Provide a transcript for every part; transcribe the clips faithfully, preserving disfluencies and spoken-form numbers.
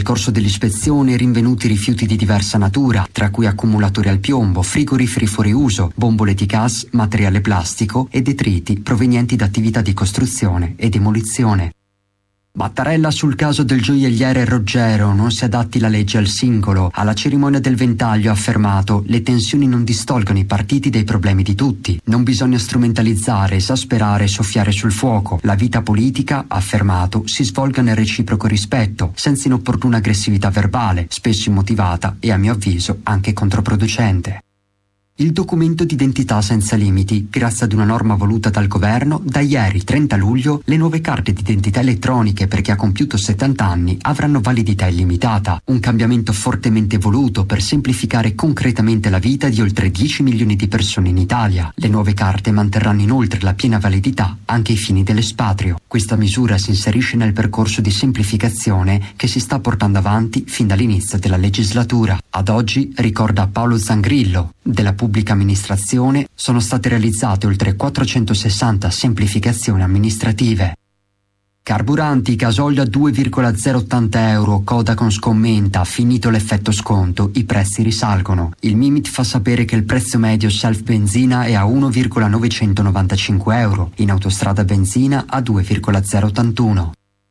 corso dell'ispezione rinvenuti rifiuti di diversa natura, tra cui accumulatori al piombo, frigoriferi fuori uso, bombole di gas, materiale plastico e detriti provenienti da attività di costruzione e demolizione. Mattarella sul caso del gioielliere Roggero, non si adatti la legge al singolo. Alla cerimonia del Ventaglio ha affermato: le tensioni non distolgono i partiti dai problemi di tutti. Non bisogna strumentalizzare, esasperare e soffiare sul fuoco. La vita politica, ha affermato, si svolga nel reciproco rispetto, senza inopportuna aggressività verbale, spesso immotivata e a mio avviso anche controproducente. Il documento d'identità senza limiti. Grazie ad una norma voluta dal governo, da ieri trenta luglio le nuove carte d'identità elettroniche per chi ha compiuto settanta anni avranno validità illimitata. Un cambiamento fortemente voluto per semplificare concretamente la vita di oltre dieci milioni di persone in Italia. Le nuove carte manterranno inoltre la piena validità anche ai fini dell'espatrio. Questa misura si inserisce nel percorso di semplificazione che si sta portando avanti fin dall'inizio della legislatura. Ad oggi, ricorda Paolo Zangrillo, della pubblica amministrazione, sono state realizzate oltre quattrocentosessanta semplificazioni amministrative. Carburanti, gasolio a due virgola zero ottanta euro, Codacons commenta, finito l'effetto sconto, i prezzi risalgono. Il Mimit fa sapere che il prezzo medio self benzina è a uno virgola novecentonovantacinque euro, in autostrada benzina a due virgola zero ottantuno.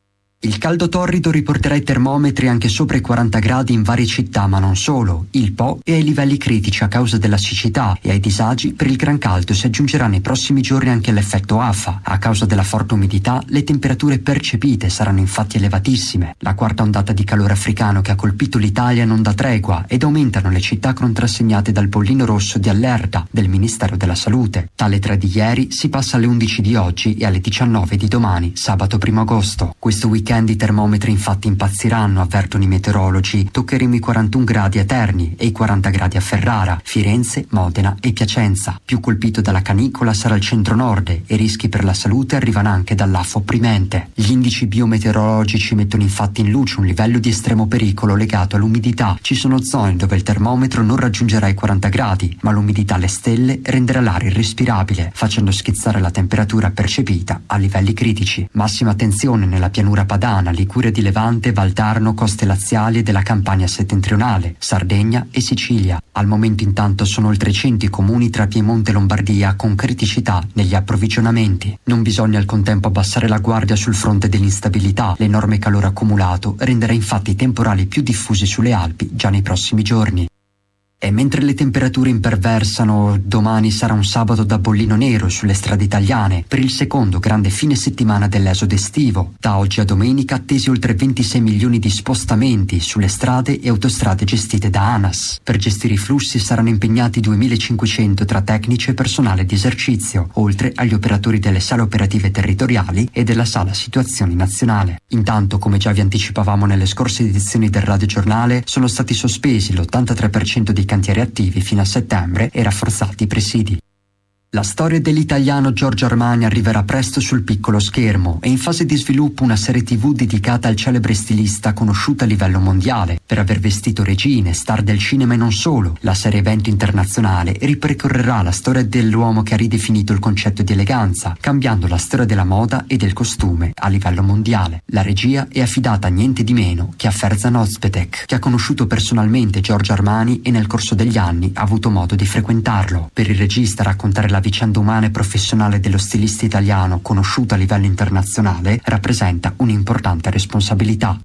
Il caldo torrido riporterà i termometri anche sopra i quaranta gradi in varie città, ma non solo. Il Po è ai livelli critici a causa della siccità e ai disagi per il gran caldo si aggiungerà nei prossimi giorni anche l'effetto afa. A causa della forte umidità, le temperature percepite saranno infatti elevatissime. La quarta ondata di calore africano che ha colpito l'Italia non dà tregua ed aumentano le città contrassegnate dal bollino rosso di allerta del Ministero della Salute. Dalle tre di ieri si passa alle undici di oggi e alle diciannove di domani, sabato primo agosto. Questo weekend i termometri infatti impazziranno, avvertono i meteorologi. Toccheremo i quarantuno gradi a Terni e i quaranta gradi a Ferrara, Firenze, Modena e Piacenza. Più colpito dalla canicola sarà il centro-nord e rischi per la salute arrivano anche dall'afa opprimente. Gli indici biometeorologici mettono infatti in luce un livello di estremo pericolo legato all'umidità. Ci sono zone dove il termometro non raggiungerà i quaranta gradi, ma l'umidità alle stelle renderà l'aria irrespirabile, facendo schizzare la temperatura percepita a livelli critici. Massima attenzione nella pianura padana, Liguria di Levante, Valdarno, coste laziali e della Campania settentrionale, Sardegna e Sicilia. Al momento intanto sono oltre cento i comuni tra Piemonte e Lombardia con criticità negli approvvigionamenti. Non bisogna al contempo abbassare la guardia sul fronte dell'instabilità. L'enorme calore accumulato renderà infatti i temporali più diffusi sulle Alpi già nei prossimi giorni. E mentre le temperature imperversano, domani sarà un sabato da bollino nero sulle strade italiane per il secondo grande fine settimana dell'esodo estivo. Da oggi a domenica attesi oltre ventisei milioni di spostamenti sulle strade e autostrade gestite da ANAS. Per gestire i flussi saranno impegnati duemilacinquecento tra tecnici e personale di esercizio, oltre agli operatori delle sale operative territoriali e della sala situazioni nazionale. Intanto, come già vi anticipavamo nelle scorse edizioni del Radio Giornale, sono stati sospesi l'ottantatré per cento dei cantieri attivi fino a settembre e rafforzati i presidi. La storia dell'italiano Giorgio Armani arriverà presto sul piccolo schermo. È in fase di sviluppo una serie tivù dedicata al celebre stilista conosciuto a livello mondiale per aver vestito regine, star del cinema e non solo. La serie evento internazionale ripercorrerà la storia dell'uomo che ha ridefinito il concetto di eleganza, cambiando la storia della moda e del costume a livello mondiale. La regia è affidata a niente di meno che a Ferzan Özpetek, che ha conosciuto personalmente Giorgio Armani e nel corso degli anni ha avuto modo di frequentarlo. Per il regista raccontare la vicenda umana e professionale dello stilista italiano conosciuto a livello internazionale rappresenta un'importante responsabilità.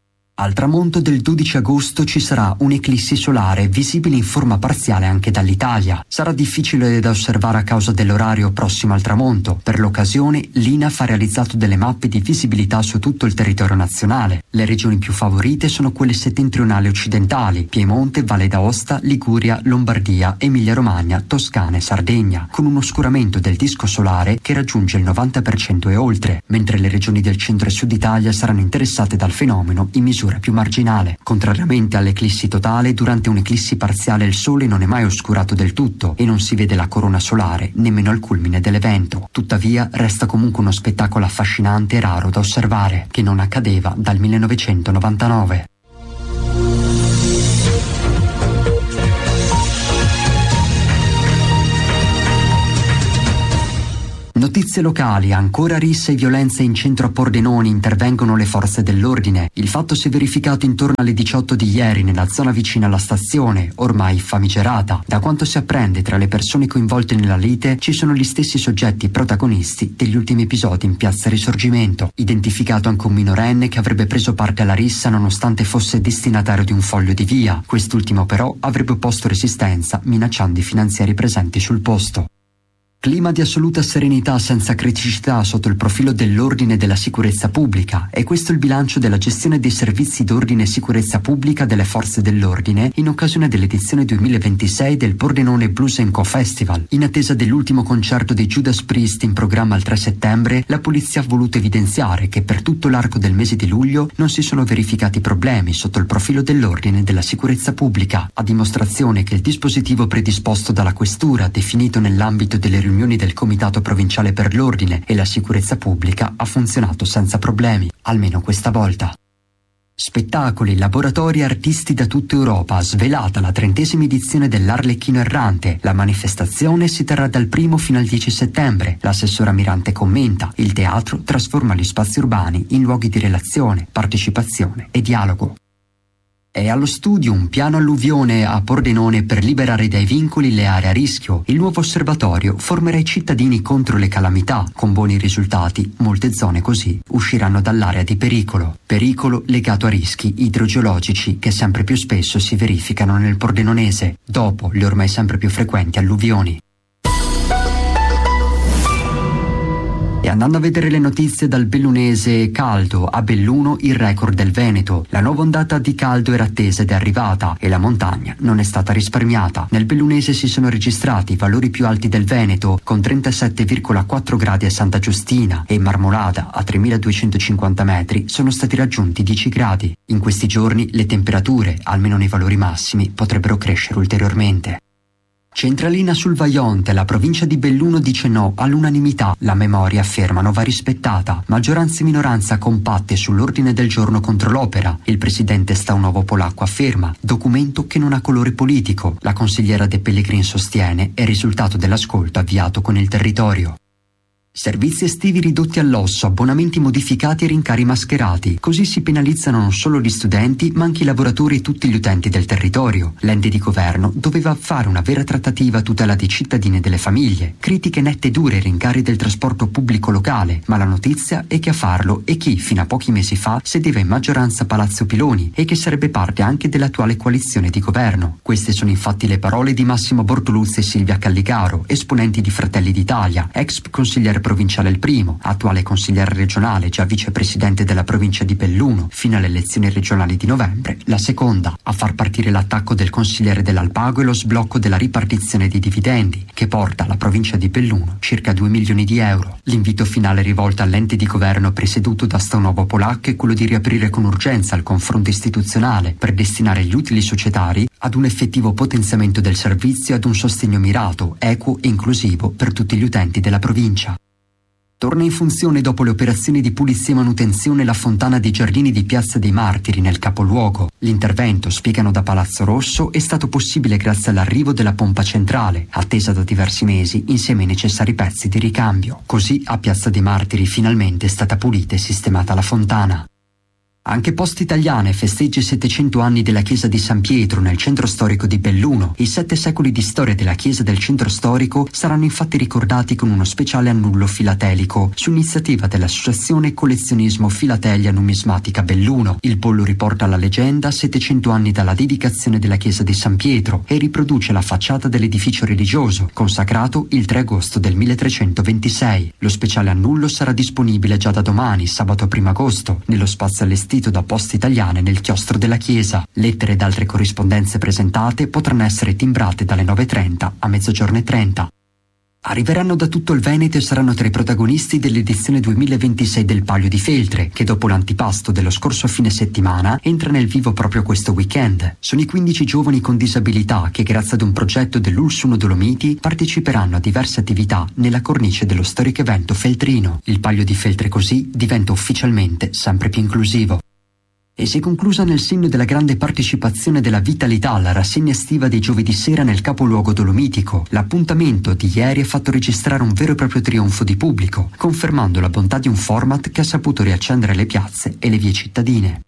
Al tramonto del dodici agosto ci sarà un'eclissi solare visibile in forma parziale anche dall'Italia. Sarà difficile da osservare a causa dell'orario prossimo al tramonto. Per l'occasione l'I N A F ha realizzato delle mappe di visibilità su tutto il territorio nazionale. Le regioni più favorite sono quelle settentrionali e occidentali: Piemonte, Valle d'Aosta, Liguria, Lombardia, Emilia-Romagna, Toscana e Sardegna, con un oscuramento del disco solare che raggiunge il novanta per cento e oltre, mentre le regioni del centro e sud Italia saranno interessate dal fenomeno in misura più marginale. Contrariamente all'eclissi totale, durante un'eclissi parziale il sole non è mai oscurato del tutto e non si vede la corona solare nemmeno al culmine dell'evento. Tuttavia resta comunque uno spettacolo affascinante e raro da osservare, che non accadeva dal millenovecentonovantanove. Notizie Notizie locali, ancora risse e violenze in centro a Pordenone, intervengono le forze dell'ordine. Il fatto si è verificato intorno alle diciotto di ieri nella zona vicina alla stazione, ormai famigerata. Da quanto si apprende, tra le persone coinvolte nella lite ci sono gli stessi soggetti protagonisti degli ultimi episodi in piazza Risorgimento. Identificato anche un minorenne che avrebbe preso parte alla rissa nonostante fosse destinatario di un foglio di via. Quest'ultimo però avrebbe opposto resistenza, minacciando i finanzieri presenti sul posto. Clima di assoluta serenità senza criticità sotto il profilo dell'ordine e della sicurezza pubblica. È questo il bilancio della gestione dei servizi d'ordine e sicurezza pubblica delle forze dell'ordine in occasione dell'edizione duemilaventisei del Pordenone Blues and Co Festival. In attesa dell'ultimo concerto dei Judas Priest in programma il tre settembre, la polizia ha voluto evidenziare che per tutto l'arco del mese di luglio non si sono verificati problemi sotto il profilo dell'ordine e della sicurezza pubblica, a dimostrazione che il dispositivo predisposto dalla questura, definito nell'ambito delle riunioni del Comitato Provinciale per l'Ordine e la Sicurezza Pubblica, ha funzionato senza problemi, almeno questa volta. Spettacoli, laboratori e artisti da tutta Europa, svelata la trentesima edizione dell'Arlecchino Errante. La manifestazione si terrà dal primo fino al dieci settembre. L'assessora Mirante commenta: il teatro trasforma gli spazi urbani in luoghi di relazione, partecipazione e dialogo. È allo studio un piano alluvione a Pordenone per liberare dai vincoli le aree a rischio. Il nuovo osservatorio formerà i cittadini contro le calamità. Con buoni risultati, molte zone così usciranno dall'area di pericolo. Pericolo legato a rischi idrogeologici che sempre più spesso si verificano nel pordenonese, dopo le ormai sempre più frequenti alluvioni. E andando a vedere le notizie dal bellunese, caldo, a Belluno il record del Veneto. La nuova ondata di caldo era attesa ed è arrivata e la montagna non è stata risparmiata. Nel bellunese si sono registrati i valori più alti del Veneto, con trentasette virgola quattro gradi a Santa Giustina, e in Marmolada, a tremiladuecentocinquanta metri, sono stati raggiunti dieci gradi. In questi giorni le temperature, almeno nei valori massimi, potrebbero crescere ulteriormente. Centralina sul Vaionte, la provincia di Belluno dice no all'unanimità. La memoria, affermano, va rispettata. Maggioranza e minoranza compatte sull'ordine del giorno contro l'opera. Il presidente Staunovo Polacco afferma: documento che non ha colore politico. La consigliera De Pellegrin sostiene: è il risultato dell'ascolto avviato con il territorio. Servizi estivi ridotti all'osso, abbonamenti modificati e rincari mascherati. Così si penalizzano non solo gli studenti, ma anche i lavoratori e tutti gli utenti del territorio. L'ente di governo doveva fare una vera trattativa a tutela dei cittadini e delle famiglie. Critiche nette e dure ai rincari del trasporto pubblico locale, ma la notizia è che a farlo è chi, fino a pochi mesi fa, sedeva in maggioranza a Palazzo Piloni e che sarebbe parte anche dell'attuale coalizione di governo. Queste sono infatti le parole di Massimo Bortoluzzi e Silvia Calligaro, esponenti di Fratelli d'Italia, ex consigliere provinciale il primo, attuale consigliere regionale, già vicepresidente della provincia di Belluno, fino alle elezioni regionali di novembre, la seconda, a far partire l'attacco del consigliere dell'Alpago e lo sblocco della ripartizione di dividendi, che porta alla provincia di Belluno circa due milioni di euro. L'invito finale rivolto all'ente di governo presieduto da Staunovo Polacco è quello di riaprire con urgenza il confronto istituzionale per destinare gli utili societari ad un effettivo potenziamento del servizio e ad un sostegno mirato, equo e inclusivo per tutti gli utenti della provincia. Torna in funzione dopo le operazioni di pulizia e manutenzione la fontana dei giardini di Piazza dei Martiri nel capoluogo. L'intervento, spiegano da Palazzo Rosso, è stato possibile grazie all'arrivo della pompa centrale, attesa da diversi mesi insieme ai necessari pezzi di ricambio. Così a Piazza dei Martiri finalmente è stata pulita e sistemata la fontana. Anche Poste Italiane festeggia i settecento anni della chiesa di San Pietro nel centro storico di Belluno. I sette secoli di storia della chiesa del centro storico saranno infatti ricordati con uno speciale annullo filatelico su iniziativa dell'associazione Collezionismo Filatelia Numismatica Belluno. Il pollo riporta la leggenda settecento anni dalla dedicazione della chiesa di San Pietro e riproduce la facciata dell'edificio religioso, consacrato il tre agosto del milletrecentoventisei. Lo speciale annullo sarà disponibile già da domani, sabato primo agosto, nello spazio allestito da Poste Italiane nel chiostro della chiesa. Lettere ed altre corrispondenze presentate potranno essere timbrate dalle nove e trenta a mezzogiorno e trenta. Arriveranno da tutto il Veneto e saranno tra i protagonisti dell'edizione duemilaventisei del Palio di Feltre, che dopo l'antipasto dello scorso fine settimana entra nel vivo proprio questo weekend. Sono i quindici giovani con disabilità che, grazie ad un progetto dell'Ulsuno Dolomiti, parteciperanno a diverse attività nella cornice dello storico evento feltrino. Il Palio di Feltre così diventa ufficialmente sempre più inclusivo. E si è conclusa nel segno della grande partecipazione della vitalità alla rassegna estiva dei giovedì sera nel capoluogo dolomitico. L'appuntamento di ieri ha fatto registrare un vero e proprio trionfo di pubblico, confermando la bontà di un format che ha saputo riaccendere le piazze e le vie cittadine.